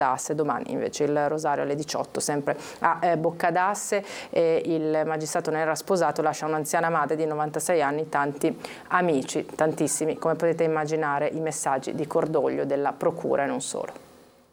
d'Asse. Domani invece il rosario alle 18, sempre a Boccadasse. Il magistrato ne era sposato, lascia un'anziana madre di 96 anni, tanti amici, tantissimi, come potete immaginare, i messaggi di cordoglio della procura e non solo.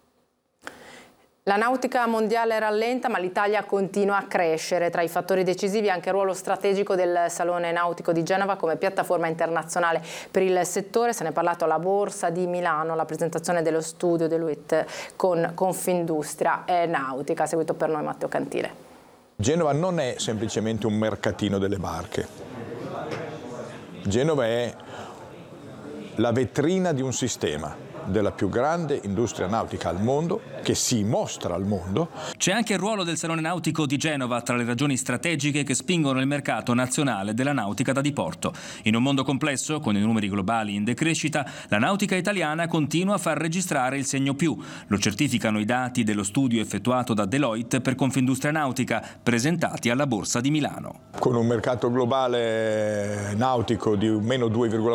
La nautica mondiale rallenta, ma l'Italia continua a crescere. Tra i fattori decisivi anche il ruolo strategico del Salone Nautico di Genova come piattaforma internazionale per il settore. Se ne è parlato alla Borsa di Milano, la presentazione dello studio Deloitte con Confindustria e Nautica. Ha seguito per noi Matteo Cantile. Genova non è semplicemente un mercatino delle barche. Genova è la vetrina di un sistema, della più grande industria nautica al mondo, che si mostra al mondo. C'è anche il ruolo del Salone Nautico di Genova tra le ragioni strategiche che spingono il mercato nazionale della nautica da diporto. In un mondo complesso, con i numeri globali in decrescita, la nautica italiana continua a far registrare il segno più. Lo certificano i dati dello studio effettuato da Deloitte per Confindustria Nautica, presentati alla Borsa di Milano. Con un mercato globale nautico di un meno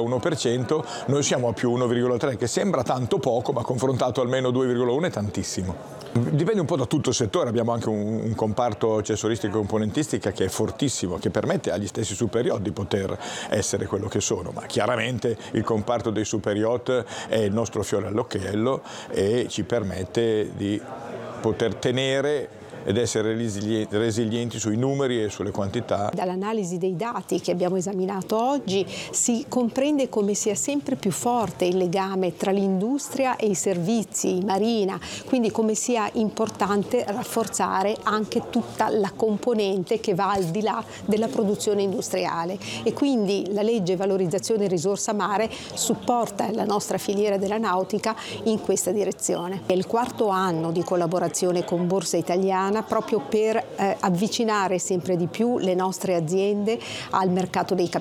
2,1%, noi siamo a più 1,3%, che sembra tanto poco, ma confrontato al meno 2,1 è tantissimo. Dipende un po' da tutto il settore, abbiamo anche un comparto accessoristica e componentistica che è fortissimo, che permette agli stessi super yacht di poter essere quello che sono, ma chiaramente il comparto dei super yacht è il nostro fiore all'occhiello e ci permette di poter tenere ed essere resilienti sui numeri e sulle quantità. Dall'analisi dei dati che abbiamo esaminato oggi si comprende come sia sempre più forte il legame tra l'industria e i servizi, marina, quindi come sia importante rafforzare anche tutta la componente che va al di là della produzione industriale e quindi la legge valorizzazione risorsa mare supporta la nostra filiera della nautica in questa direzione. È il quarto anno di collaborazione con Borsa Italiana proprio per avvicinare sempre di più le nostre aziende al mercato dei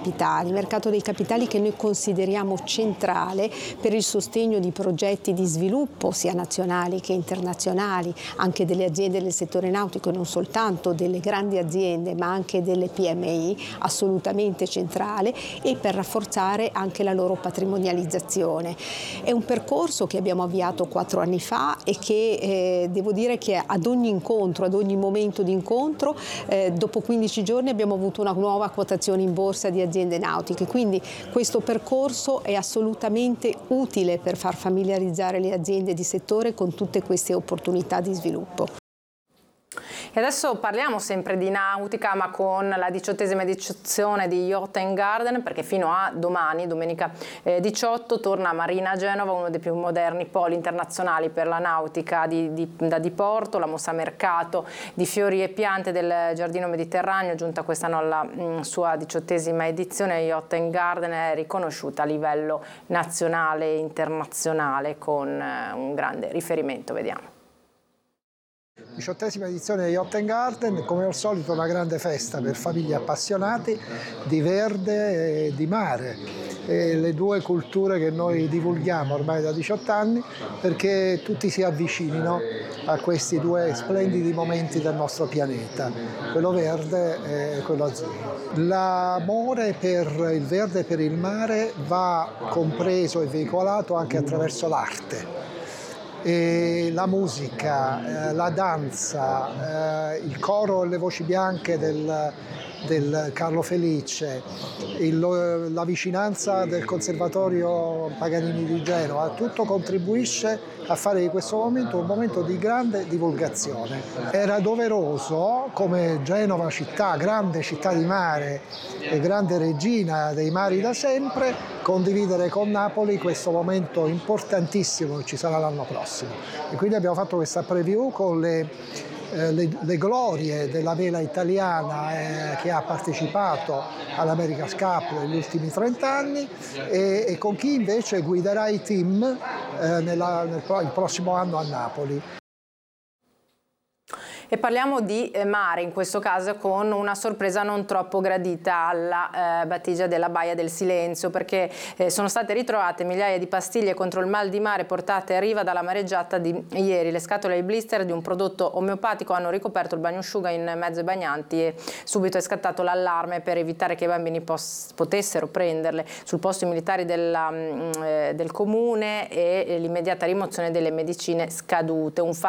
capitali che noi consideriamo centrale per il sostegno di progetti di sviluppo sia nazionali che internazionali, anche delle aziende del settore nautico, non soltanto delle grandi aziende ma anche delle PMI, assolutamente centrale, e per rafforzare anche la loro patrimonializzazione. È un percorso che abbiamo avviato 4 anni fa e che devo dire che ad ogni incontro, ad ogni momento di incontro, dopo 15 giorni abbiamo avuto una nuova quotazione in borsa di aziende nautiche, quindi questo percorso è assolutamente utile per far familiarizzare le aziende di settore con tutte queste opportunità di sviluppo. E adesso parliamo sempre di nautica, ma con la 18ª edizione di Yacht & Garden, perché fino a domani, domenica 18, torna a Marina Genova, uno dei più moderni poli internazionali per la nautica da diporto, la mostra mercato di fiori e piante del Giardino Mediterraneo, giunta quest'anno alla sua 18ª edizione. Yacht & Garden è riconosciuta a livello nazionale e internazionale con un grande riferimento, vediamo. 18ª edizione di Yacht & Garden, come al solito una grande festa per famiglie appassionate di verde e di mare, e le due culture che noi divulghiamo ormai da 18 anni perché tutti si avvicinino a questi due splendidi momenti del nostro pianeta, quello verde e quello azzurro. L'amore per il verde e per il mare va compreso e veicolato anche attraverso l'arte. E la musica, la danza, il coro e le voci bianche del Carlo Felice, la vicinanza del Conservatorio Paganini di Genova, tutto contribuisce a fare di questo momento un momento di grande divulgazione. Era doveroso, come Genova città, grande città di mare e grande regina dei mari da sempre, condividere con Napoli questo momento importantissimo che ci sarà l'anno prossimo. E quindi abbiamo fatto questa preview con le glorie della vela italiana che ha partecipato all'America's Cup negli ultimi 30 anni e con chi invece guiderà i team il prossimo anno a Napoli. E parliamo di mare, in questo caso con una sorpresa non troppo gradita alla Battigia della Baia del Silenzio, perché sono state ritrovate migliaia di pastiglie contro il mal di mare portate a riva dalla mareggiata di ieri. Le scatole e blister di un prodotto omeopatico hanno ricoperto il bagnosciuga in mezzo ai bagnanti e subito è scattato l'allarme per evitare che i bambini potessero prenderle. Sul posto i militari del comune e l'immediata rimozione delle medicine scadute. Un